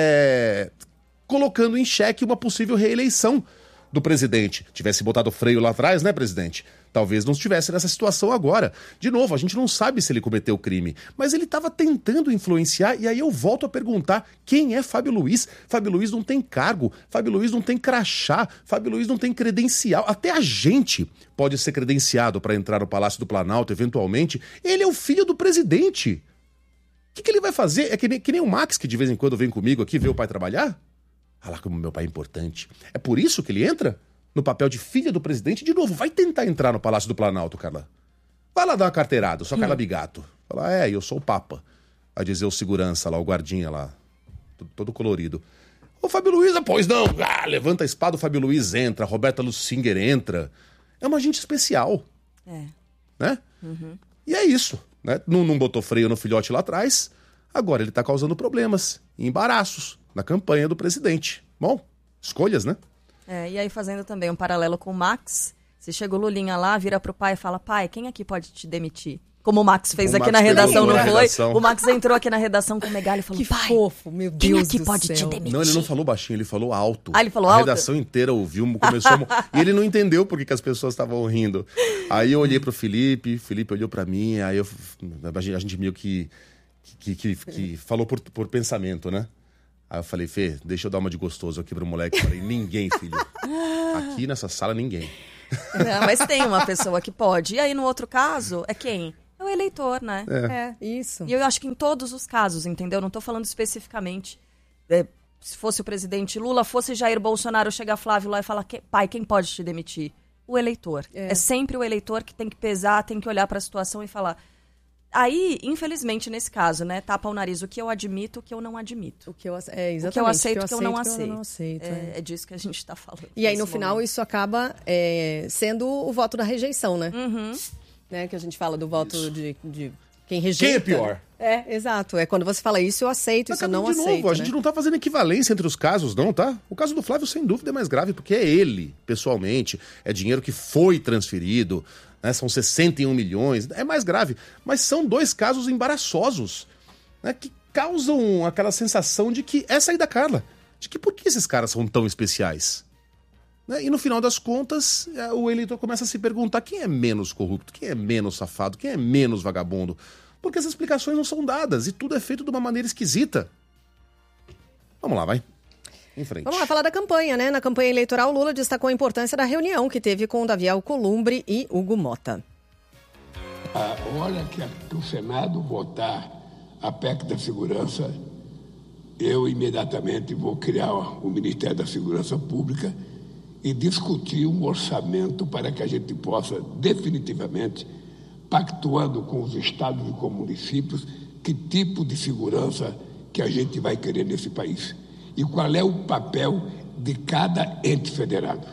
Colocando em xeque uma possível reeleição do presidente. Tivesse botado freio lá atrás, né, presidente? Talvez não estivesse nessa situação agora. De novo, a gente não sabe se ele cometeu crime, mas ele estava tentando influenciar, e aí eu volto a perguntar, quem é Fábio Luiz? Fábio Luiz não tem cargo, Fábio Luiz não tem crachá, Fábio Luiz não tem credencial. Até a gente pode ser credenciado para entrar no Palácio do Planalto, eventualmente. Ele é o filho do presidente. O que ele vai fazer? É que nem o Max, que de vez em quando vem comigo aqui ver o pai trabalhar. Ah lá como meu pai é importante. É por isso que ele entra no papel de filha do presidente? De novo, vai tentar entrar no Palácio do Planalto, Carla. Vai lá dar uma carteirada, só Carla Bigato. Fala, eu sou o Papa. Vai dizer o segurança lá, o guardinha lá, todo colorido. Ô, Fábio Luiz, pois não. Levanta a espada, o Fábio Luiz entra, a Roberta Lussinger entra. É uma gente especial. Né? E é isso, né? Não botou freio no filhote lá atrás, agora ele tá causando problemas e embaraços na campanha do presidente. Bom, escolhas, né? E aí fazendo também um paralelo com o Max, se chega o Lulinha lá, vira pro pai e fala, pai, quem aqui pode te demitir? Como o Max fez aqui na redação, não foi? O Max entrou aqui na redação com o Megali e falou, que pai, fofo, meu Deus, quem aqui pode te demitir? Não, ele não falou baixinho, ele falou alto. Ele falou alto? A redação inteira ouviu, começou e ele não entendeu porque que as pessoas estavam rindo. Aí eu olhei pro Felipe olhou pra mim, aí a gente meio que falou por pensamento, né? Aí eu falei, Fê, deixa eu dar uma de gostoso aqui pro moleque. Eu falei, ninguém, filho. Aqui nessa sala, ninguém. Não, mas tem uma pessoa que pode. E aí, no outro caso, é quem? É o eleitor, né? Isso. E eu acho que em todos os casos, entendeu? Não tô falando especificamente. Se fosse o presidente Lula, fosse Jair Bolsonaro, chega Flávio lá e fala, pai, quem pode te demitir? O eleitor. É sempre o eleitor que tem que pesar, tem que olhar pra situação e falar... Aí, infelizmente, nesse caso, né, tapa o nariz, o que eu admito, o que eu não admito. O que eu aceito, o que eu aceito, o que eu não aceito. É disso que a gente está falando. E aí, no final, isso acaba sendo o voto da rejeição, né? Né? Que a gente fala do voto de quem rejeita. Quem é pior? Exato. É quando você fala isso, eu aceito, isso eu não aceito. De novo, a gente não tá fazendo equivalência entre os casos, não, tá? O caso do Flávio, sem dúvida, é mais grave, porque é ele, pessoalmente, é dinheiro que foi transferido, né? São 61 milhões, é mais grave. Mas são 2 casos embaraçosos, né? Que causam aquela sensação de que essa aí da Carla, de que por que esses caras são tão especiais? Né? E no final das contas, o eleitor começa a se perguntar quem é menos corrupto, quem é menos safado, quem é menos vagabundo. Porque as explicações não são dadas e tudo é feito de uma maneira esquisita. Vamos lá, vai. Em frente. Vamos lá falar da campanha, né? Na campanha eleitoral, Lula destacou a importância da reunião que teve com Davi Alcolumbre e Hugo Motta. A hora que o Senado votar a PEC da Segurança, eu imediatamente vou criar o Ministério da Segurança Pública e discutir um orçamento para que a gente possa definitivamente, pactuando com os estados e com municípios, que tipo de segurança que a gente vai querer nesse país e qual é o papel de cada ente federado.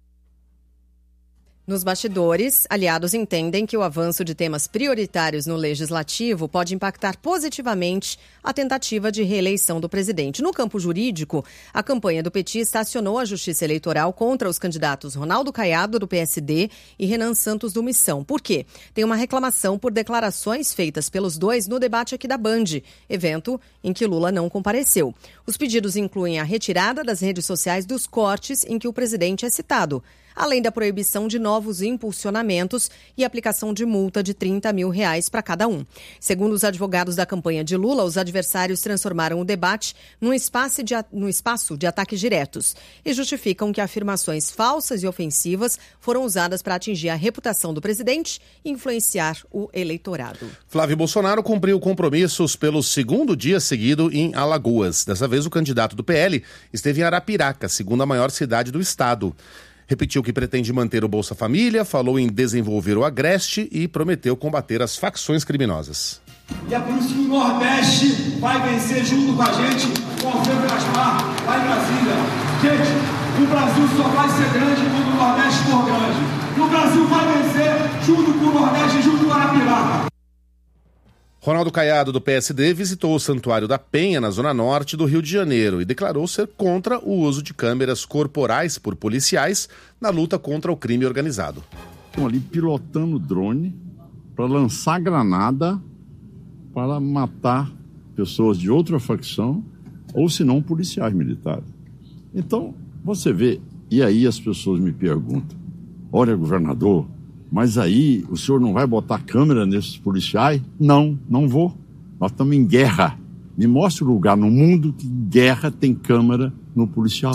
Nos bastidores, aliados entendem que o avanço de temas prioritários no legislativo pode impactar positivamente a tentativa de reeleição do presidente. No campo jurídico, a campanha do petista acionou a Justiça Eleitoral contra os candidatos Ronaldo Caiado, do PSD, e Renan Santos, do Missão. Por quê? Tem uma reclamação por declarações feitas pelos dois no debate aqui da Band, evento em que Lula não compareceu. Os pedidos incluem a retirada das redes sociais dos cortes em que o presidente é citado, além da proibição de novos impulsionamentos e aplicação de multa de R$30 mil para cada um. Segundo os advogados da campanha de Lula, os adversários transformaram o debate num espaço de ataques diretos e justificam que afirmações falsas e ofensivas foram usadas para atingir a reputação do presidente e influenciar o eleitorado. Flávio Bolsonaro cumpriu compromissos pelo 2º dia seguido em Alagoas. Dessa vez, o candidato do PL esteve em Arapiraca, segunda maior cidade do estado. Repetiu que pretende manter o Bolsa Família, falou em desenvolver o Agreste e prometeu combater as facções criminosas. E é por isso que o Nordeste vai vencer junto com a gente, com o Alfredo Gaspar, lá em Brasília. Gente, o Brasil só vai ser grande quando o Nordeste for grande. E o Brasil vai vencer junto com o Nordeste e junto com a Arapiraca. Ronaldo Caiado, do PSD, visitou o Santuário da Penha, na zona norte do Rio de Janeiro, e declarou ser contra o uso de câmeras corporais por policiais na luta contra o crime organizado. Estão ali pilotando drone para lançar granada para matar pessoas de outra facção ou, se não, policiais militares. Então, você vê, e aí as pessoas me perguntam, olha, governador, mas aí o senhor não vai botar câmera nesses policiais? Não, não vou. Nós estamos em guerra. Me mostre o lugar no mundo que em guerra tem câmera no policial.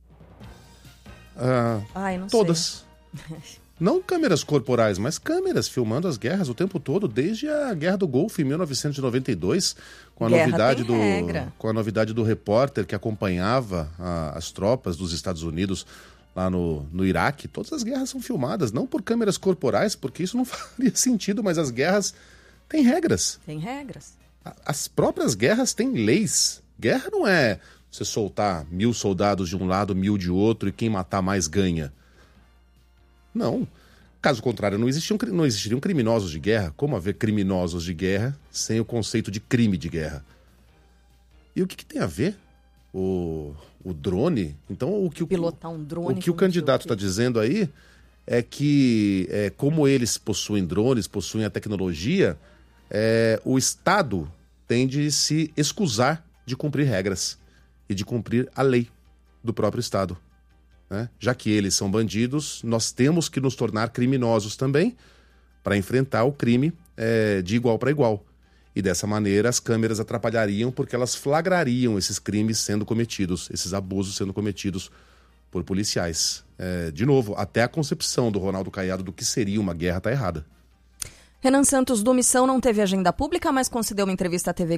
Não todas. Não câmeras corporais, mas câmeras filmando as guerras o tempo todo, desde a Guerra do Golfo, em 1992, com a novidade do repórter que acompanhava as tropas dos Estados Unidos lá no Iraque. Todas as guerras são filmadas, não por câmeras corporais, porque isso não faria sentido, mas as guerras têm regras. Tem regras. As próprias guerras têm leis. Guerra não é você soltar 1.000 soldados de um lado, 1.000 de outro, e quem matar mais ganha. Não. Caso contrário, não existiriam criminosos de guerra. Como haver criminosos de guerra sem o conceito de crime de guerra? E o que tem a ver o drone? Então, pilotar um drone. O que o candidato está dizendo aí é que, como eles possuem drones, possuem a tecnologia, o Estado tem de se escusar de cumprir regras e de cumprir a lei do próprio Estado. Né? Já que eles são bandidos, nós temos que nos tornar criminosos também para enfrentar o crime de igual para igual. E dessa maneira as câmeras atrapalhariam porque elas flagrariam esses crimes sendo cometidos, esses abusos sendo cometidos por policiais. De novo, até a concepção do Ronaldo Caiado do que seria uma guerra está errada. Renan Santos, do Missão, não teve agenda pública, mas concedeu uma entrevista à TV